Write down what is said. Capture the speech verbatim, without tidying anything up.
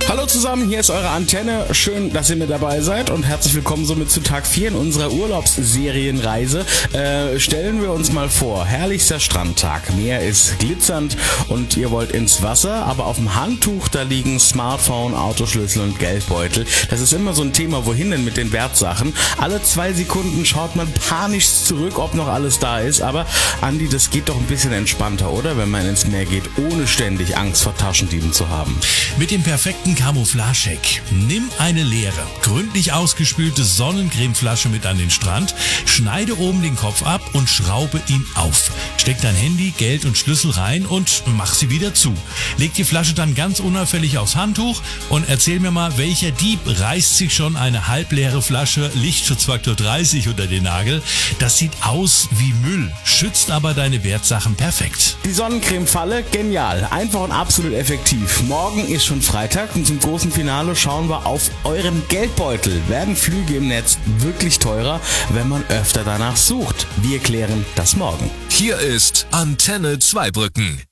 Hallo zusammen, hier ist eure Antenne. Schön, dass ihr mit dabei seid und herzlich willkommen somit zu Tag vier in unserer Urlaubsserienreise. Äh, stellen wir uns mal vor, herrlichster Strandtag, Meer ist glitzernd und ihr wollt ins Wasser, aber auf dem Handtuch, da liegen Smartphone, Autoschlüssel und Geldbeutel. Das ist immer so ein Thema, wohin denn mit den Wertsachen? Alle zwei Sekunden schaut man panisch zurück, ob noch alles da ist, aber Andi, das geht doch ein bisschen entspannter, oder? Wenn man ins Meer geht, ohne ständig Angst vor Taschendieben zu haben. Mit dem perfekten Camouflage-Check. Nimm eine leere, gründlich ausgespülte Sonnencremeflasche mit an den Strand, schneide oben den Kopf ab und schraube ihn auf. Steck dein Handy, Geld und Schlüssel rein und mach sie wieder zu. Leg die Flasche dann ganz unauffällig aufs Handtuch und erzähl mir mal, welcher Dieb reißt sich schon eine halbleere Flasche Lichtschutzfaktor dreißig unter den Nagel. Das sieht aus wie Müll, schützt aber deine Wertsachen perfekt. Die Sonnencreme-Falle, genial, einfach und absolut effektiv. Morgen ist schon Freitag und zum großen Finale schauen wir auf euren Geldbeutel. Werden Flüge im Netz wirklich teurer, wenn man öfter danach sucht? Wir klären das morgen. Hier ist Antenne Zweibrücken.